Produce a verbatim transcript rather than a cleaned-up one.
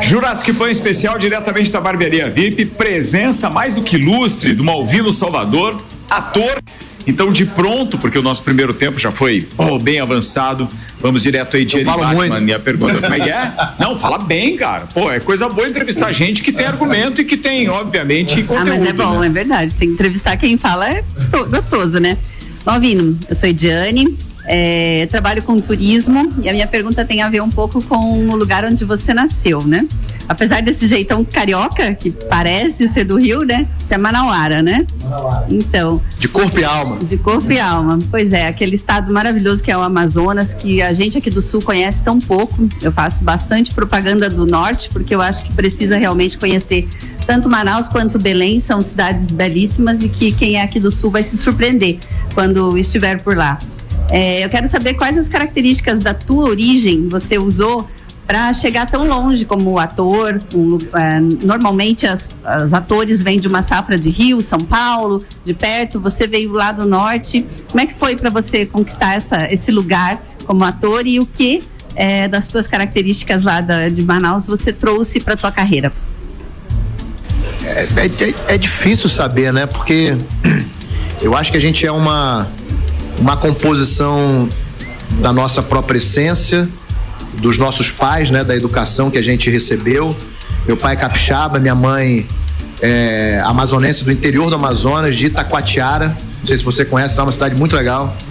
Jurassic Pan especial diretamente da Barbearia V I P, presença mais do que ilustre do Malvino Salvador, ator. Então, de pronto, porque o nosso primeiro tempo já foi oh, bem avançado, vamos direto aí de Batman. Minha pergunta, como é que é? Não, fala bem, cara. Pô, é coisa boa entrevistar gente que tem argumento e que tem, obviamente, conteúdo. Ah, mas é bom, né? É verdade. Tem que entrevistar quem fala, é gostoso, né? Malvino, eu sou Ediane, é, trabalho com turismo e a minha pergunta tem a ver um pouco com o lugar onde você nasceu, né? Apesar desse jeitão carioca, que parece ser do Rio, né? Você é manauara, né? Manauara. Então. De corpo e alma. De corpo e alma. Pois é, aquele estado maravilhoso que é o Amazonas, que a gente aqui do Sul conhece tão pouco. Eu faço bastante propaganda do Norte, porque eu acho que precisa realmente conhecer tanto Manaus quanto Belém. São cidades belíssimas e que quem é aqui do Sul vai se surpreender quando estiver por lá. É, eu quero saber quais as características da tua origem você usou para chegar tão longe como ator. Um, é, normalmente as, os atores vêm de uma safra de Rio, São Paulo, de perto. Você veio lá do norte. Como é que foi para você conquistar essa, esse lugar como ator e o que é, das suas características lá da, de Manaus você trouxe para tua carreira? É, é, é difícil saber, né? Porque eu acho que a gente é uma uma composição da nossa própria essência, dos nossos pais, né, da educação que a gente recebeu. Meu pai é capixaba, minha mãe é amazonense do interior do Amazonas, de Itacoatiara. Não sei se você conhece, é uma cidade muito legal.